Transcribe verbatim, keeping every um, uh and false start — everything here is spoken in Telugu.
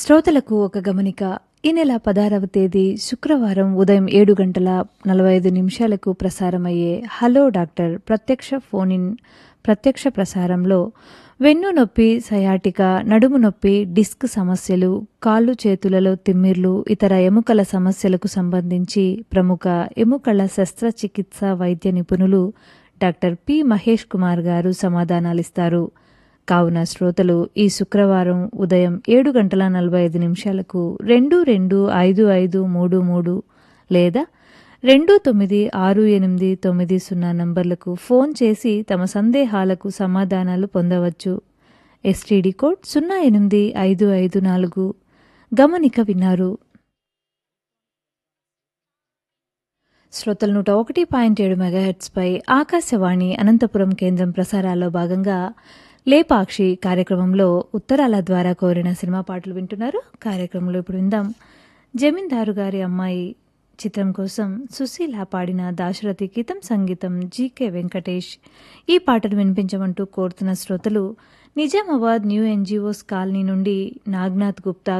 శ్రోతలకు ఒక గమనిక. ఈ నెల పదహారవ తేదీ శుక్రవారం ఉదయం ఏడు గంటల నలభై ఐదు నిమిషాలకు ప్రసారమయ్యే హలో డాక్టర్ ప్రత్యక్ష ఫోన్ ఇన్ ప్రత్యక్ష ప్రసారంలో వెన్ను నొప్పి, సయాటిక, నడుము నొప్పి, డిస్క్ సమస్యలు, కాళ్ళు చేతులలో తిమ్మిర్లు, ఇతర ఎముకల సమస్యలకు సంబంధించి ప్రముఖ ఎముకల శస్త్రచికిత్స వైద్య నిపుణులు డాక్టర్ పి మహేష్ కుమార్ గారు సమాధానాలిస్తారు. కావున శ్రోతలు ఈ శుక్రవారం ఉదయం ఏడు గంటల నలభై ఐదు నిమిషాలకు రెండు రెండు ఐదు ఐదు మూడు మూడు లేదా రెండు తొమ్మిది ఆరు ఎనిమిది తొమ్మిది సున్నా నంబర్లకు ఫోన్ చేసి తమ సందేహాలకు సమాధానాలు పొందవచ్చు. ఎస్టీడీ కోడ్ సున్నా ఎనిమిది ఐదు ఐదు నాలుగు. గమనిక విన్నారు. శ్రోతలు నూట ఒకటి పాయింట్ ఏడు మెగాహెర్ట్స్పై ఆకాశవాణి అనంతపురం కేంద్రం ప్రసారాల్లో భాగంగా లేపాక్షి కార్యక్రమంలో ఉత్తరాల ద్వారా కోరిన సినిమా పాటలు వింటున్నారు. కార్యక్రమంలో ఇప్పుడు విందాం. జమీందారు గారి అమ్మాయి చిత్రం కోసం సుశీల పాడిన దాశరథి గీతం, సంగీతం జీకే వెంకటేష్. ఈ పాటను వినిపించమంటూ కోరుతున్న శ్రోతలు నిజామాబాద్ న్యూ ఎన్జిఓస్ కాలనీ నుండి నాగ్నాథ్ గుప్తా,